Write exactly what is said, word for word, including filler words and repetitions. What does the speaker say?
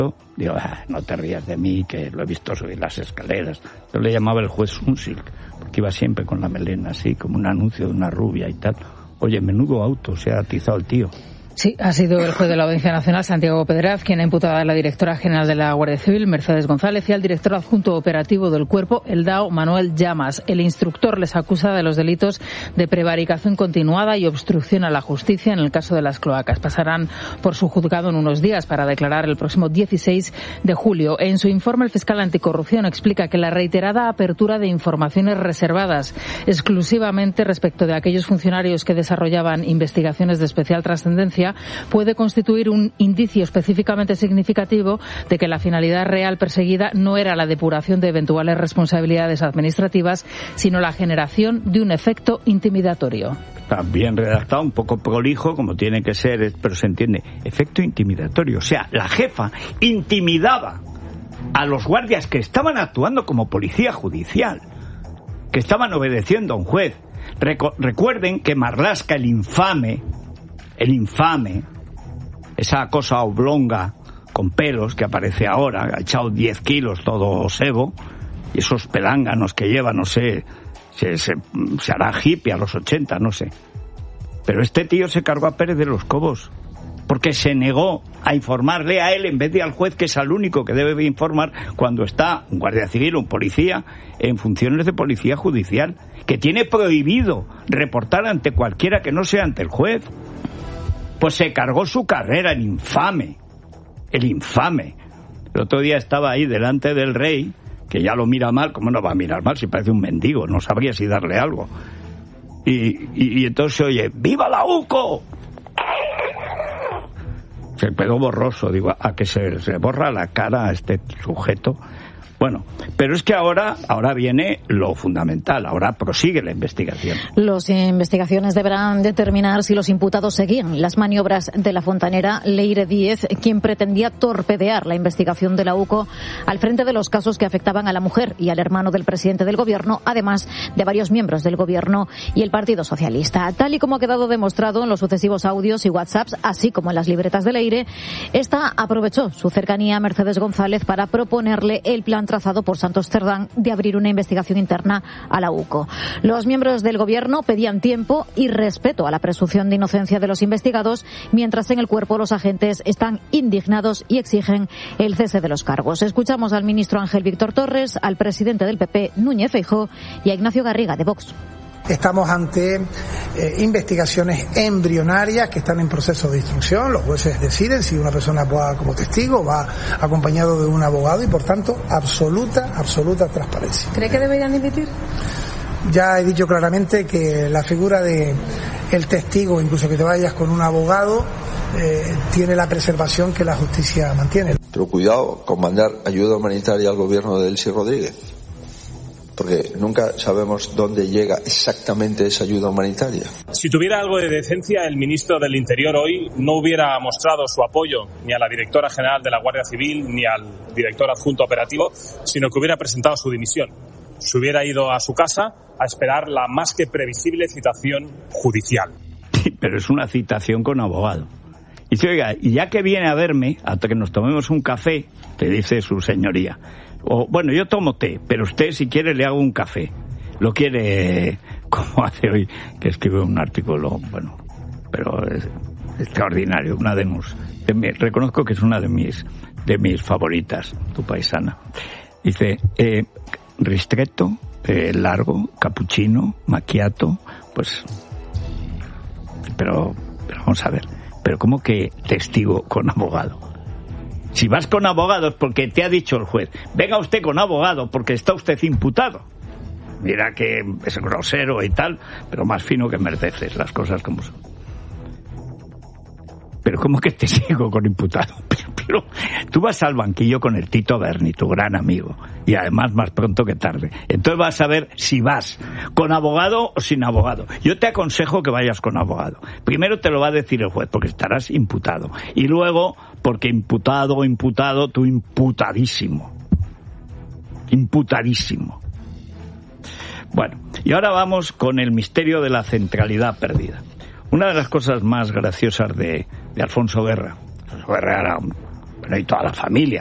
Digo, ah, no te rías de mí, que lo he visto subir las escaleras. Yo le llamaba el juez Sunsilk, porque iba siempre con la melena así, como un anuncio de una rubia y tal. Oye, menudo auto se ha atizado el tío. Sí, ha sido el juez de la Audiencia Nacional, Santiago Pedraz, quien ha imputado a la directora general de la Guardia Civil, Mercedes González, y al director adjunto operativo del Cuerpo, el D A O, Manuel Llamas. El instructor les acusa de los delitos de prevaricación continuada y obstrucción a la justicia en el caso de las cloacas. Pasarán por su juzgado en unos días para declarar el próximo dieciséis de julio. En su informe, el fiscal anticorrupción explica que la reiterada apertura de informaciones reservadas exclusivamente respecto de aquellos funcionarios que desarrollaban investigaciones de especial trascendencia puede constituir un indicio específicamente significativo de que la finalidad real perseguida no era la depuración de eventuales responsabilidades administrativas, sino la generación de un efecto intimidatorio. Está bien redactado, un poco prolijo, como tiene que ser, pero se entiende. Efecto intimidatorio. O sea, la jefa intimidaba a los guardias que estaban actuando como policía judicial, que estaban obedeciendo a un juez. Recu- recuerden que Marlaska, el infame, el infame, esa cosa oblonga con pelos que aparece ahora, ha echado diez kilos todo sebo, y esos pelánganos que lleva, no sé, se, se, se hará hippie a los ochenta, no sé. Pero este tío se cargó a Pérez de los Cobos, porque se negó a informarle a él en vez de al juez, que es al único que debe informar cuando está un guardia civil o un policía en funciones de policía judicial, que tiene prohibido reportar ante cualquiera que no sea ante el juez. Pues se cargó su carrera, el infame, el infame. El otro día estaba ahí delante del rey, que ya lo mira mal. ¿Cómo no va a mirar mal si parece un mendigo? No sabría si darle algo. Y, y, y entonces se oye, ¡viva la U C O! Se quedó borroso, digo, a que se, se borra la cara a este sujeto. Bueno, pero es que ahora, ahora viene lo fundamental, ahora prosigue la investigación. Las investigaciones deberán determinar si los imputados seguían las maniobras de la fontanera Leire Díez, quien pretendía torpedear la investigación de la U C O al frente de los casos que afectaban a la mujer y al hermano del presidente del gobierno, además de varios miembros del gobierno y el Partido Socialista. Tal y como ha quedado demostrado en los sucesivos audios y WhatsApps, así como en las libretas de Leire, esta aprovechó su cercanía a Mercedes González para proponerle el plan trazado por Santos Cerdán de abrir una investigación interna a la U C O. Los miembros del gobierno pedían tiempo y respeto a la presunción de inocencia de los investigados, mientras en el Cuerpo los agentes están indignados y exigen el cese de los cargos. Escuchamos al ministro Ángel Víctor Torres, al presidente del P P, Núñez Feijóo, y a Ignacio Garriga, de Vox. Estamos ante eh, investigaciones embrionarias que están en proceso de instrucción. Los jueces deciden si una persona va como testigo, va acompañado de un abogado, y por tanto absoluta, absoluta transparencia. ¿Cree que deberían dimitir? Ya he dicho claramente que la figura de el testigo, incluso que te vayas con un abogado, eh, tiene la preservación que la justicia mantiene. Pero cuidado con mandar ayuda humanitaria al gobierno de Delcy Rodríguez, porque nunca sabemos dónde llega exactamente esa ayuda humanitaria. Si tuviera algo de decencia, el ministro del Interior hoy no hubiera mostrado su apoyo ni a la directora general de la Guardia Civil ni al director adjunto operativo, sino que hubiera presentado su dimisión. Se hubiera ido a su casa a esperar la más que previsible citación judicial. Sí, pero es una citación con abogado. Y dice, oiga, y ya que viene a verme, hasta que nos tomemos un café, te dice su señoría. O, bueno, yo tomo té, pero usted si quiere le hago un café. Lo quiere, como hace hoy, que escribe un artículo, bueno, pero es extraordinario, una de mis, de mi, reconozco que es una de mis, de mis favoritas, tu paisana. Dice, eh, ristretto, eh, largo, cappuccino, macchiato, pues, pero, pero vamos a ver, pero ¿cómo que testigo con abogado? Si vas con abogado es porque te ha dicho el juez, venga usted con abogado porque está usted imputado. Mira que es grosero y tal, pero más fino que Mercedes, las cosas como son. Pero ¿cómo que te sigo con imputado? Pero, pero tú vas al banquillo con el Tito Berni, tu gran amigo, y además más pronto que tarde. Entonces vas a ver si vas con abogado o sin abogado. Yo te aconsejo que vayas con abogado. Primero te lo va a decir el juez, porque estarás imputado. Y luego, porque imputado o imputado, tú imputadísimo. Imputadísimo. Bueno, y ahora vamos con el misterio de la centralidad perdida. Una de las cosas más graciosas de, de Alfonso Guerra, Alfonso Guerra era un, pero hay toda la familia.